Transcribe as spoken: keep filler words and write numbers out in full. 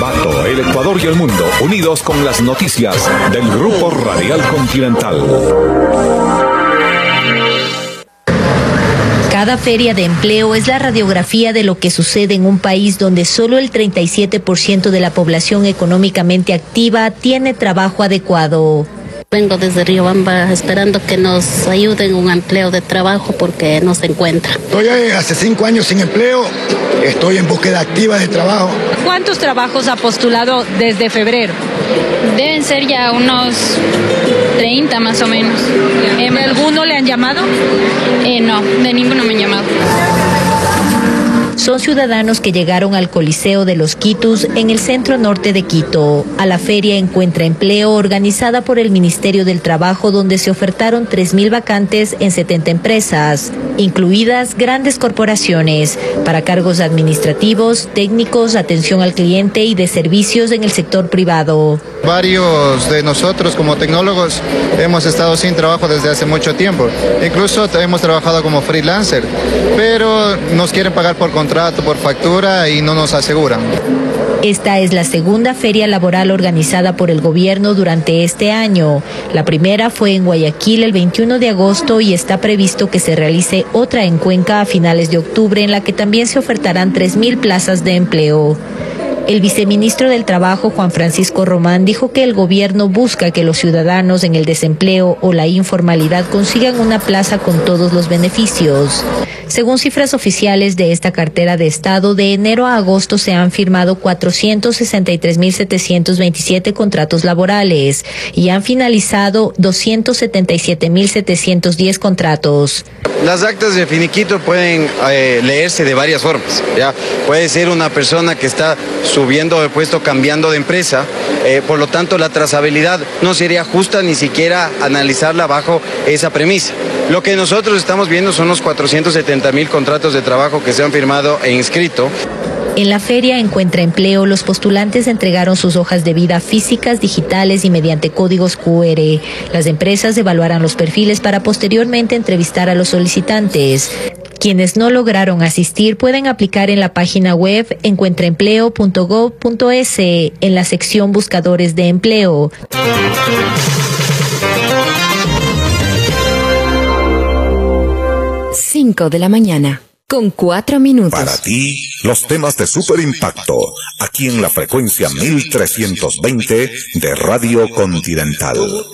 Ambato, el Ecuador y el mundo, unidos con las noticias del Grupo Radial Continental. Cada feria de empleo es la radiografía de lo que sucede en un país donde solo el treinta y siete por ciento de la población económicamente activa tiene trabajo adecuado. Vengo desde Riobamba esperando que nos ayuden un empleo de trabajo porque no se encuentra. Estoy hace cinco años sin empleo, estoy en búsqueda activa de trabajo. ¿Cuántos trabajos ha postulado desde febrero? Deben ser ya unos treinta más o menos. ¿De eh, alguno le han llamado? Eh, no, de ninguno me han llamado. Son ciudadanos que llegaron al Coliseo de los Quitus en el centro norte de Quito, a la Feria Encuentra Empleo organizada por el Ministerio del Trabajo, donde se ofertaron tres mil vacantes en setenta empresas, incluidas grandes corporaciones, para cargos administrativos, técnicos, atención al cliente y de servicios en el sector privado. Varios de nosotros como tecnólogos hemos estado sin trabajo desde hace mucho tiempo, incluso hemos trabajado como freelancer, pero nos quieren pagar por contrato, por factura y no nos aseguran. Esta es la segunda feria laboral organizada por el gobierno durante este año. La primera fue en Guayaquil el veintiuno de agosto y está previsto que se realice otra en Cuenca a finales de octubre, en la que también se ofertarán tres mil plazas de empleo. El viceministro del Trabajo, Juan Francisco Román, dijo que el gobierno busca que los ciudadanos en el desempleo o la informalidad consigan una plaza con todos los beneficios. Según cifras oficiales de esta cartera de Estado, de enero a agosto se han firmado cuatrocientos sesenta y tres mil setecientos veintisiete contratos laborales y han finalizado doscientos setenta y siete mil setecientos diez contratos. Las actas de finiquito pueden eh, leerse de varias formas, ¿ya? Puede ser una persona que está subiendo de puesto, cambiando de empresa, eh, por lo tanto la trazabilidad no sería justa ni siquiera analizarla bajo esa premisa. Lo que nosotros estamos viendo son los cuatrocientos setenta mil contratos de trabajo que se han firmado e inscrito. En la feria Encuentra Empleo, los postulantes entregaron sus hojas de vida físicas, digitales y mediante códigos cu erre. Las empresas evaluarán los perfiles para posteriormente entrevistar a los solicitantes. Quienes no lograron asistir pueden aplicar en la página web encuentraempleo punto gob punto es en la sección Buscadores de Empleo. cinco de la mañana, con cuatro minutos. Para ti, los temas de super impacto, aquí en la frecuencia mil trescientos veinte de Radio Continental.